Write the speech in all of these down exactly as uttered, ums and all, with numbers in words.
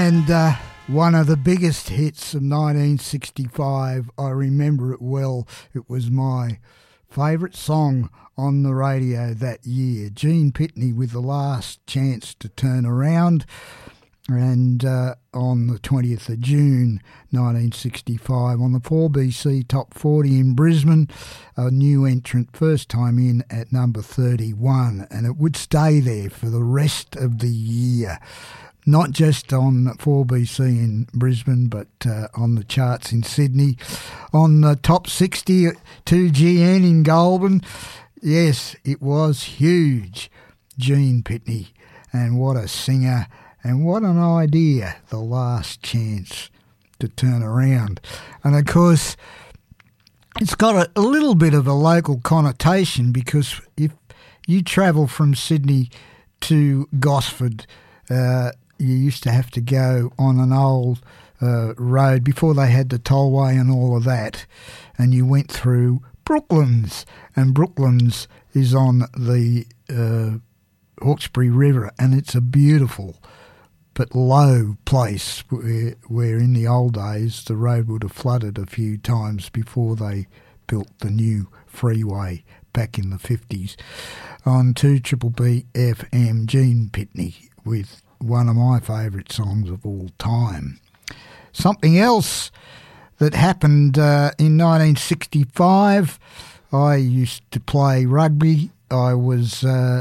And uh, one of the biggest hits of nineteen sixty-five, I remember it well. It was my favourite song on the radio that year. Gene Pitney with The Last Chance to Turn Around. And uh, on the twentieth of June nineteen sixty-five, on the four B C Top forty in Brisbane, a new entrant, first time in at number thirty-one, and it would stay there for the rest of the year. Not just on four B C in Brisbane, but uh, on the charts in Sydney, on the top sixty, two G N in Goulburn. Yes, it was huge. Gene Pitney, and what a singer. And what an idea, The Last Chance to Turn Around. And of course, it's got a, a little bit of a local connotation, because if you travel from Sydney to Gosford, uh, you used to have to go on an old uh, road before they had the tollway and all of that, and you went through Brooklands, and Brooklands is on the uh, Hawkesbury River, and it's a beautiful but low place where, where in the old days the road would have flooded a few times before they built the new freeway back in the fifties. On two B B F M, Gene Pitney with one of my favourite songs of all time. Something else that happened uh, in nineteen sixty-five, I used to play rugby. I was uh,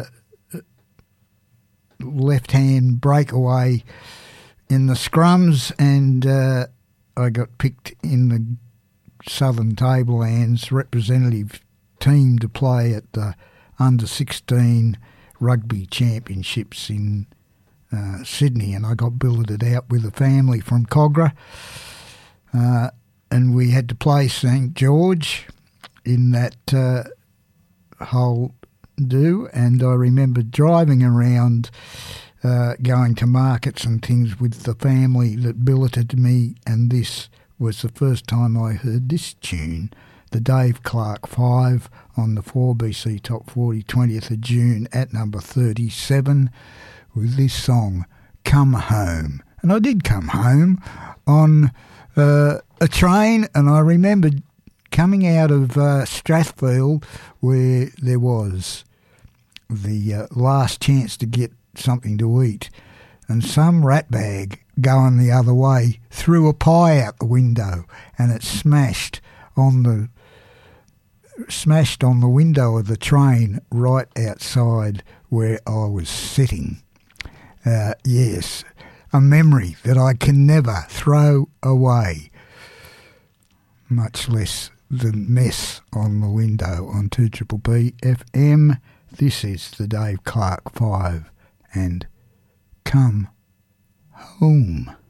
left-hand breakaway in the scrums, and uh, I got picked in the Southern Tablelands representative team to play at the under sixteen rugby championships in uh, Sydney, and I got billeted out with a family from Cogra, uh, and we had to play St George in that uh, whole do, and I remember driving around uh, going to markets and things with the family that billeted me, and this was the first time I heard this tune, the Dave Clark Five, on the four B C Top forty, twentieth of June at number thirty-seven, with this song, Come Home. And I did come home on uh, a train, and I remember coming out of uh, Strathfield, where there was the uh, last chance to get something to eat, and some ratbag going the other way threw a pie out the window, and it smashed on the smashed on the window of the train right outside where I was sitting. Uh, yes, a memory that I can never throw away, much less the mess on the window. On two B B F M, this is the Dave Clark Five and Come Home.